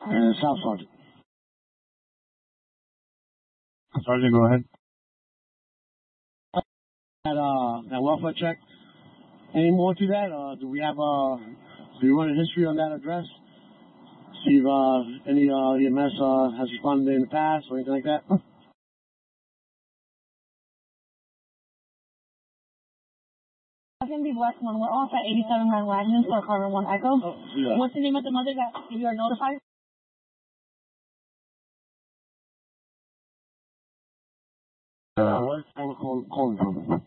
South Sergeant. Sergeant, go ahead. That welfare check. Any more to that? Do we run a history on that address? See if any EMS has responded in the past or anything like that? Second be West one. We're off at 87 Grand Wagner for Carver 1 Echo. Oh, yeah. What's the name of the mother that you are notified? Where's calling from?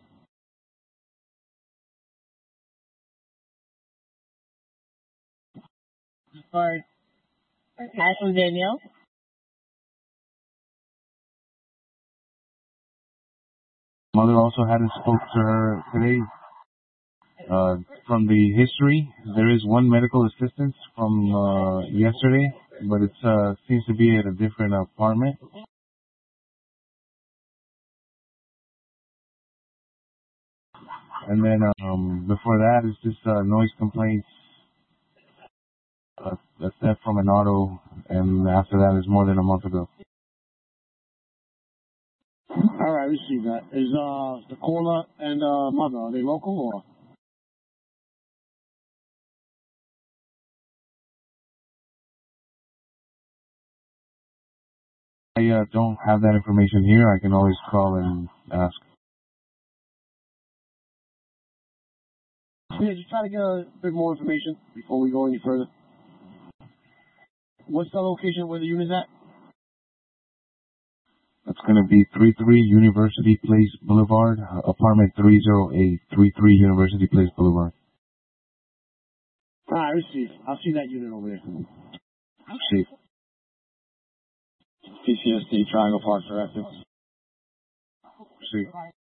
Sorry. Ashley Danielle. Mother also hadn't spoke to her today. From the history, there is one medical assistance from yesterday, but it seems to be at a different apartment. And then before that is just noise complaints, a theft from an auto, and after that is more than a month ago. All right, we see that. Is the caller and mother, are they local or? I don't have that information here. I can always call and ask. Yeah, just try to get a bit more information before we go any further. What's the location where the unit's at? That's going to be 33 University Place Boulevard, apartment 308, 33 University Place Boulevard. All right, receive. I'll see that unit over there. See. PCSD Triangle Park Directive. See.